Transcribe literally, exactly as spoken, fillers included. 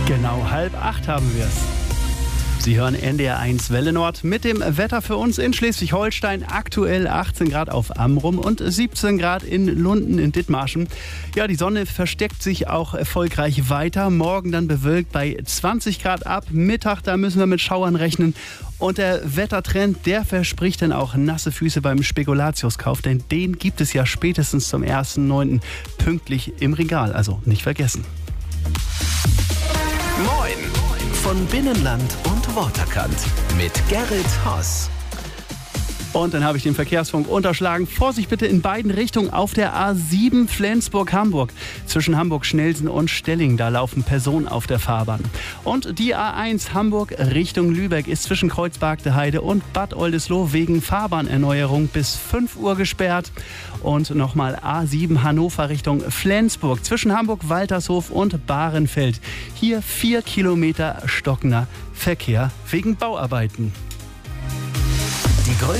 Genau halb acht haben wir es. Sie hören N D R eins Welle Nord mit dem Wetter für uns in Schleswig-Holstein. Aktuell achtzehn Grad auf Amrum und siebzehn Grad in Lunden in Dithmarschen. Ja, die Sonne versteckt sich auch erfolgreich weiter. Morgen dann bewölkt bei zwanzig Grad ab. Mittag, da müssen wir mit Schauern rechnen. Und der Wettertrend, der verspricht dann auch nasse Füße beim Spekulatiuskauf. Denn den gibt es ja spätestens zum ersten neunten pünktlich im Regal. Also nicht vergessen. Moin von Binnenland und Waterkant mit Gerrit Hoss. Und dann habe ich den Verkehrsfunk unterschlagen. Vorsicht bitte in beiden Richtungen auf der A sieben Flensburg-Hamburg. Zwischen Hamburg-Schnelsen und Stelling, da laufen Personen auf der Fahrbahn. Und die A eins Hamburg Richtung Lübeck ist zwischen Kreuzberg-de-Heide und Bad Oldesloe wegen Fahrbahnerneuerung bis fünf Uhr gesperrt. Und nochmal A sieben Hannover Richtung Flensburg zwischen Hamburg-Waltershof und Bahrenfeld. Hier vier Kilometer stockender Verkehr wegen Bauarbeiten.